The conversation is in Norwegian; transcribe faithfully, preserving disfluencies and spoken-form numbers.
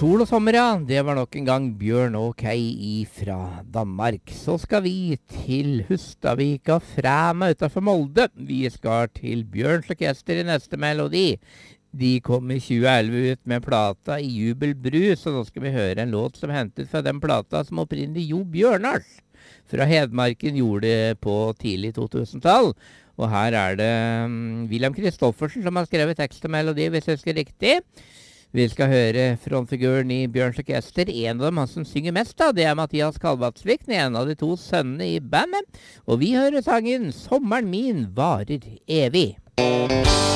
Sol og sommer, ja. Det var nok en gang Bjørn og Kay fra Danmark. Så skal vi til Hustadvika Fræma utenfor Molde. Vi skal til Bjørns Orkester i neste melodi. De kom i tjue elleve ut med plata i Jubelbrus, og nå skal vi høre en låt som hentet fra den plata som opprinnelig Jo Bjørnars fra Hedmarken gjorde det på tidlig to tusen-tall. Og her er det um, William Kristoffersen som har skrevet tekst og melodi, hvis jeg husker riktig. Vi skal høre frontfiguren i Bjørns Orkester. En av dem, han som synger mest da, det er Mathias Kalvatsvik, en av de to sønnene i bandet. Og vi hører sangen «Sommeren min varer evig».